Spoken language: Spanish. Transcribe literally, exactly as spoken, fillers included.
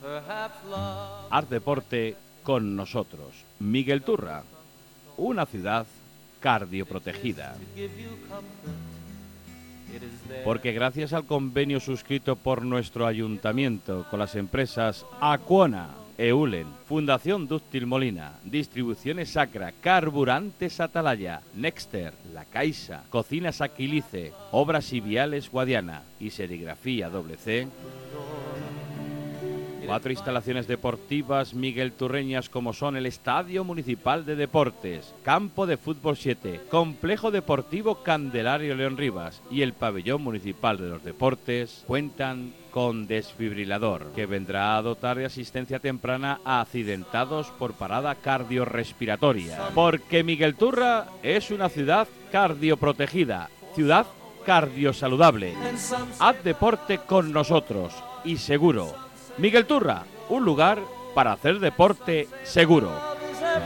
Haz deporte con nosotros. Miguel Turra, una ciudad cardioprotegida. Porque gracias al convenio suscrito por nuestro ayuntamiento con las empresas Aquona, Eulen, Fundación Dúctil Molina, Distribuciones Sacra, Carburantes Atalaya, Nexter, La Caixa, Cocinas Aquilice, Obras y Viales Guadiana y Serigrafía Doble C, cuatro instalaciones deportivas miguelturreñas como son el Estadio Municipal de Deportes, Campo de Fútbol siete, Complejo Deportivo Candelario León Rivas y el Pabellón Municipal de los Deportes cuentan con desfibrilador, que vendrá a dotar de asistencia temprana a accidentados por parada cardiorrespiratoria. Porque Miguel Turra es una ciudad cardioprotegida, ciudad cardiosaludable. Haz deporte con nosotros y seguro. Miguel Turra, un lugar para hacer deporte seguro.